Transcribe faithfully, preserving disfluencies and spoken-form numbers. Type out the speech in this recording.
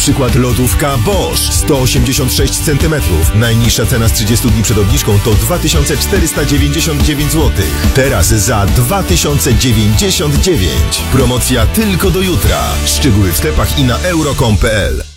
przykład lodówka Bosch sto osiemdziesiąt sześć centymetrów. Najniższa cena z trzydziestu dni przed obniżką to dwa tysiące czterysta dziewięćdziesiąt dziewięć złotych. Teraz za dwa tysiące dziewięćdziesiąt dziewięć. Promocja tylko do jutra. Szczegóły w sklepach i na euro kropka com kropka p l.